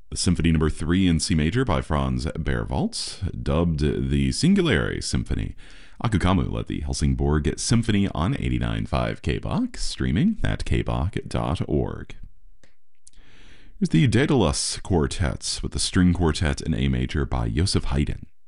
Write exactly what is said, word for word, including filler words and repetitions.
Symphony Number three in C Major by Franz Berwald, dubbed the Singulare Symphony. Aku Kamu led the Helsingborg Symphony on eighty-nine point five K B O C, streaming at k b o c dot org. Here's the Daedalus Quartet with the String Quartet in A Major by Joseph Haydn.